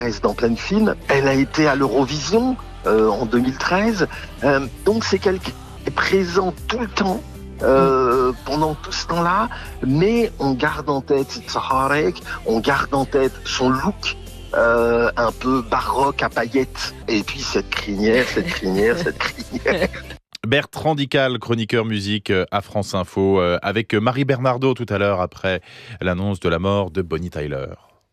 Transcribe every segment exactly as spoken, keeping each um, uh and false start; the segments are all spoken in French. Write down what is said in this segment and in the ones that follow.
reste en pleine film. Elle a été à l'Eurovision euh, en deux mille treize. Euh, donc c'est quelqu'un qui est présent tout le temps. Euh, pendant tout ce temps-là, mais on garde en tête Saharek, on garde en tête son look euh, un peu baroque à paillettes, et puis cette crinière, cette crinière, cette crinière. Bertrand Dical, chroniqueur musique à France Info, avec Marie Bernardo tout à l'heure après l'annonce de la mort de Bonnie Tyler.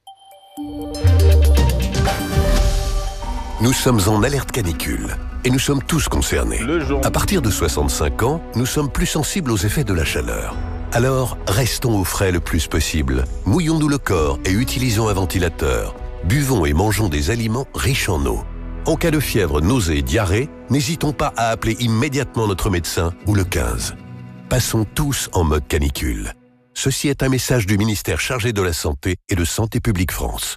Nous sommes en alerte canicule et nous sommes tous concernés. À partir de soixante-cinq ans, nous sommes plus sensibles aux effets de la chaleur. Alors, restons au frais le plus possible. Mouillons-nous le corps et utilisons un ventilateur. Buvons et mangeons des aliments riches en eau. En cas de fièvre, nausée, diarrhée, n'hésitons pas à appeler immédiatement notre médecin ou le quinze. Passons tous en mode canicule. Ceci est un message du ministère chargé de la Santé et de Santé publique France.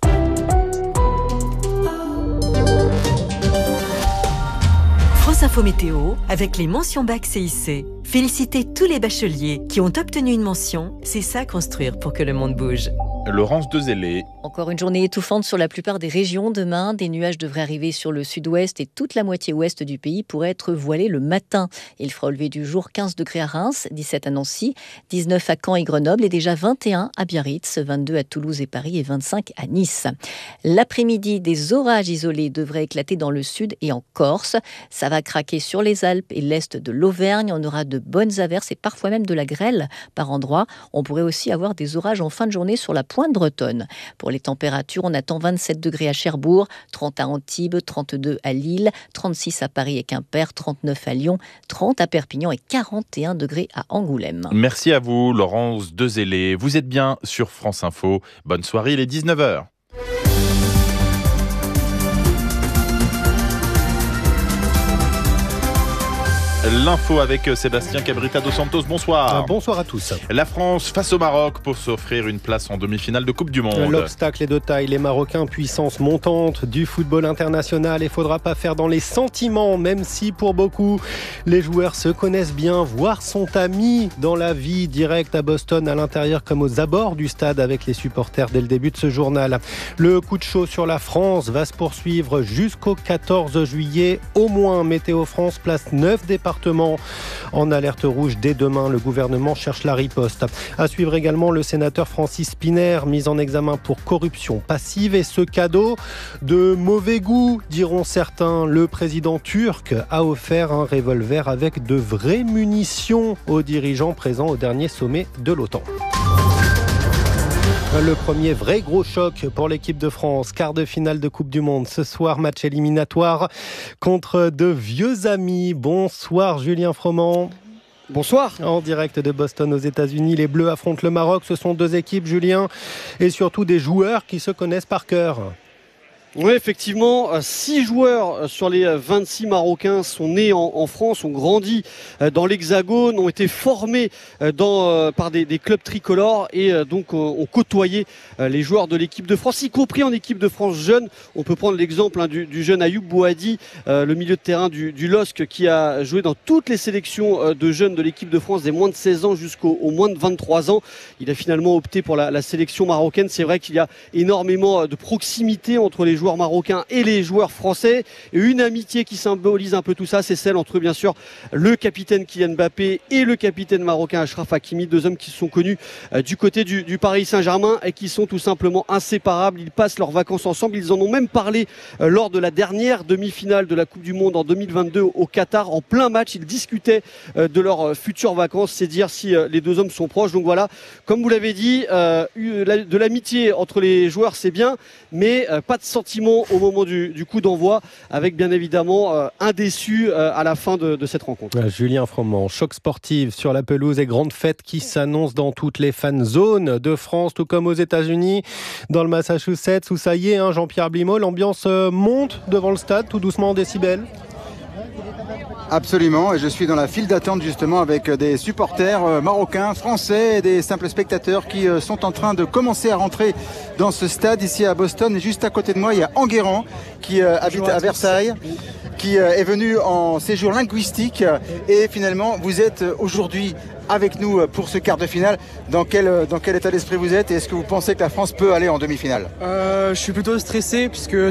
France Info Météo avec les mentions bac C I C. Félicitez tous les bacheliers qui ont obtenu une mention. C'est ça construire pour que le monde bouge. Laurence Dezellé. Encore une journée étouffante sur la plupart des régions demain. Des nuages devraient arriver sur le sud-ouest et toute la moitié ouest du pays pourrait être voilée le matin. Il fera au lever du jour quinze degrés à Reims, dix-sept à Nancy, dix-neuf à Caen et Grenoble et déjà vingt et un à Biarritz, vingt-deux à Toulouse et Paris et vingt-cinq à Nice. L'après-midi, des orages isolés devraient éclater dans le sud et en Corse. Ça va craquer sur les Alpes et l'est de l'Auvergne. On aura de bonnes averses et parfois même de la grêle par endroits. On pourrait aussi avoir des orages en fin de journée sur la pointe bretonne. Pour les températures, on attend vingt-sept degrés à Cherbourg, trente à Antibes, trente-deux à Lille, trente-six à Paris et Quimper, trente-neuf à Lyon, trente à Perpignan et quarante et un degrés à Angoulême. Merci à vous, Laurence Dezellé. Vous êtes bien sur France Info. Bonne soirée, il est dix-neuf heures. L'info avec Sébastien Cabrita dos Santos, bonsoir. Bonsoir à tous. La France face au Maroc pour s'offrir une place en demi-finale de Coupe du Monde. L'obstacle est de taille, les Marocains, puissance montante du football international. Il ne faudra pas faire dans les sentiments, même si pour beaucoup, les joueurs se connaissent bien, voire sont amis dans la vie directe à Boston, à l'intérieur comme aux abords du stade avec les supporters dès le début de ce journal. Le coup de chaud sur la France va se poursuivre jusqu'au quatorze juillet. Au moins, Météo France place neuf départements en alerte rouge dès demain. Le gouvernement cherche la riposte. À suivre également le sénateur Francis Spiner, mis en examen pour corruption passive. Et ce cadeau de mauvais goût, diront certains. Le président turc a offert un revolver avec de vraies munitions aux dirigeants présents au dernier sommet de l'OTAN. Le premier vrai gros choc pour l'équipe de France. Quart de finale de Coupe du Monde. Ce soir, match éliminatoire contre de vieux amis. Bonsoir Julien Froment. Bonsoir. En direct de Boston aux États-Unis, les Bleus affrontent le Maroc. Ce sont deux équipes, Julien, et surtout des joueurs qui se connaissent par cœur. Oui, effectivement, six joueurs sur les vingt-six Marocains sont nés en, en France, ont grandi dans l'Hexagone, ont été formés dans, par des, des clubs tricolores et donc ont côtoyé les joueurs de l'équipe de France, y compris en équipe de France jeune. On peut prendre l'exemple hein, du, du jeune Ayoub Bouhadi, euh, le milieu de terrain du, du L O S C, qui a joué dans toutes les sélections de jeunes de l'équipe de France, des moins de seize ans jusqu'au moins de vingt-trois ans. Il a finalement opté pour la, la sélection marocaine. C'est vrai qu'il y a énormément de proximité entre les joueurs marocains et les joueurs français. Et une amitié qui symbolise un peu tout ça, c'est celle entre bien sûr le capitaine Kylian Mbappé et le capitaine marocain Achraf Hakimi, deux hommes qui se sont connus euh, du côté du, du Paris Saint-Germain et qui sont tout simplement inséparables. Ils passent leurs vacances ensemble. Ils en ont même parlé euh, lors de la dernière demi-finale de la Coupe du Monde en deux mille vingt-deux au Qatar. En plein match, ils discutaient euh, de leurs euh, futures vacances. C'est dire si euh, les deux hommes sont proches. Donc voilà, comme vous l'avez dit, euh, de l'amitié entre les joueurs, c'est bien, mais euh, pas de sentiment au moment du, du coup d'envoi, avec bien évidemment euh, un déçu euh, à la fin de, de cette rencontre. Euh, Julien Froment, choc sportif sur la pelouse et grande fête qui s'annonce dans toutes les fan zones de France, tout comme aux États-Unis, dans le Massachusetts, où ça y est, hein, Jean-Pierre Blimaud, l'ambiance euh, monte devant le stade, tout doucement en décibels. Absolument, et je suis dans la file d'attente justement avec des supporters marocains, français et des simples spectateurs qui sont en train de commencer à rentrer dans ce stade ici à Boston. Et juste à côté de moi, il y a Enguerrand qui habite à Versailles, qui est venu en séjour linguistique et finalement vous êtes aujourd'hui avec nous pour ce quart de finale. Dans quel, dans quel état d'esprit vous êtes et est-ce que vous pensez que la France peut aller en demi-finale ? euh, Je suis plutôt stressé puisque